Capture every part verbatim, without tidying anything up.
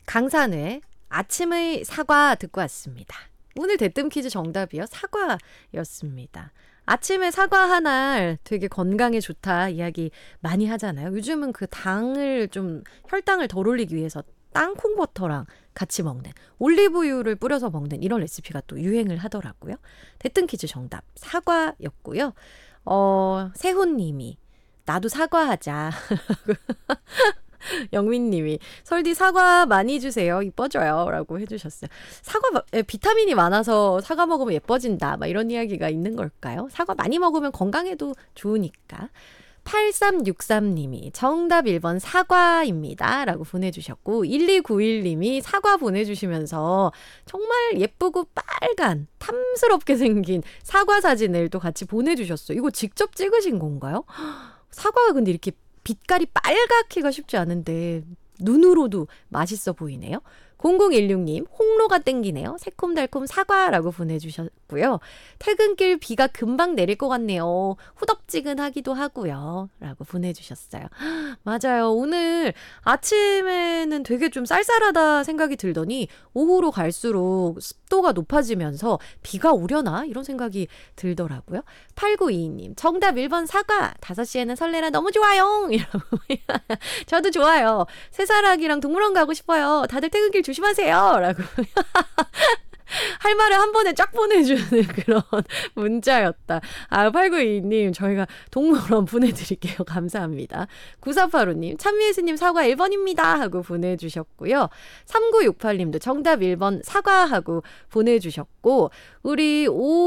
강산의 아침의 사과 듣고 왔습니다. 오늘 대뜸 퀴즈 정답이요. 사과였습니다. 아침에 사과 한 알 되게 건강에 좋다 이야기 많이 하잖아요. 요즘은 그 당을 좀 혈당을 덜 올리기 위해서 땅콩버터랑 같이 먹는 올리브유를 뿌려서 먹는 이런 레시피가 또 유행을 하더라고요. 대뜸 퀴즈 정답 사과였고요. 어, 세훈님이 나도 사과하자. 영민님이 설디 사과 많이 주세요. 이뻐져요. 라고 해주셨어요. 사과 비타민이 많아서 사과 먹으면 예뻐진다. 막 이런 이야기가 있는 걸까요? 사과 많이 먹으면 건강에도 좋으니까. 팔삼육삼님이 정답 일 번 사과입니다. 라고 보내주셨고 일이구일님이 사과 보내주시면서 정말 예쁘고 빨간 탐스럽게 생긴 사과 사진을 또 같이 보내주셨어요. 이거 직접 찍으신 건가요? 사과가 근데 이렇게 빛깔이 빨갛기가 쉽지 않은데 눈으로도 맛있어 보이네요. 공공일육님 홍로가 땡기네요. 새콤달콤 사과라고 보내주셨고요. 퇴근길 비가 금방 내릴 것 같네요. 후덥지근하기도 하고요. 라고 보내주셨어요. 맞아요. 오늘 아침에는 되게 좀 쌀쌀하다 생각이 들더니 오후로 갈수록 습도가 높아지면서 비가 오려나? 이런 생각이 들더라고요. 팔구이이님 정답 일 번 사과. 다섯 시에는 설레라 너무 좋아요. 저도 좋아요. 새사랑이랑 동물원 가고 싶어요. 다들 퇴근길 조심하세요. 라고 할 말을 한 번에 쫙 보내주는 그런 문자였다. 아, 팔구이이님 저희가 동물원 보내드릴게요. 감사합니다. 구사팔오님 찬미애스님 사과 일 번입니다. 하고 보내주셨고요. 삼구육팔님도 정답 일 번 사과하고 보내주셨고 우리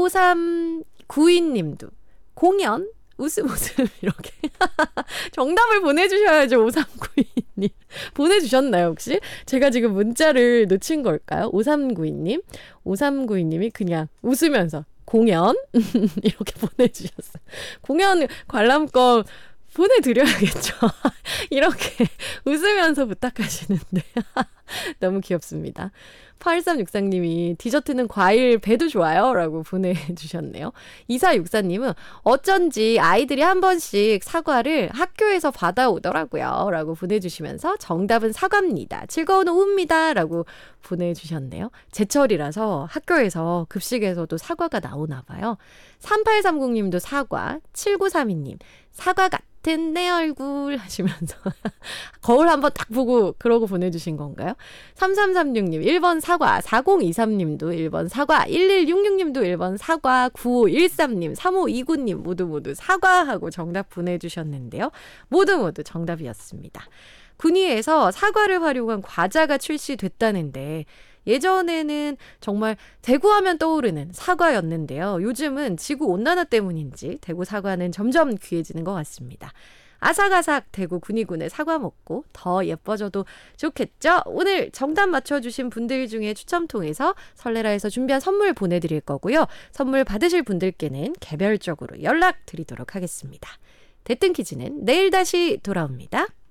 오삼구이님도 공연 웃음 웃음 이렇게 정답을 보내주셔야죠. 오삼구이님 보내주셨나요 혹시? 제가 지금 문자를 놓친 걸까요? 오삼구이님 오삼구이님이 그냥 웃으면서 공연 이렇게 보내주셨어요. 공연 관람권 보내드려야겠죠. 이렇게 웃으면서 부탁하시는데 너무 귀엽습니다. 팔삼육사님이 디저트는 과일 배도 좋아요. 라고 보내주셨네요. 이사육사님은 어쩐지 아이들이 한 번씩 사과를 학교에서 받아오더라고요. 라고 보내주시면서 정답은 사과입니다. 즐거운 오후입니다. 라고 보내주셨네요. 제철이라서 학교에서 급식에서도 사과가 나오나 봐요. 삼팔삼공님도 사과, 칠구삼이님 사과 같은 내 얼굴 하시면서 거울 한번 딱 보고 그러고 보내주신 건가요? 삼삼삼육님 일 번 사과, 사공이삼님도 일 번 사과, 일일육육님도 일 번 사과, 구오일삼님, 삼오이구님 모두 모두 사과하고 정답 보내주셨는데요. 모두 모두 정답이었습니다. 군위에서 사과를 활용한 과자가 출시됐다는데 예전에는 정말 대구 하면 떠오르는 사과였는데요. 요즘은 지구온난화 때문인지 대구 사과는 점점 귀해지는 것 같습니다. 아삭아삭 대구 군위군의 사과 먹고 더 예뻐져도 좋겠죠? 오늘 정답 맞춰주신 분들 중에 추첨 통해서 설레라에서 준비한 선물 보내드릴 거고요. 선물 받으실 분들께는 개별적으로 연락드리도록 하겠습니다. 대뜸 퀴즈는 내일 다시 돌아옵니다.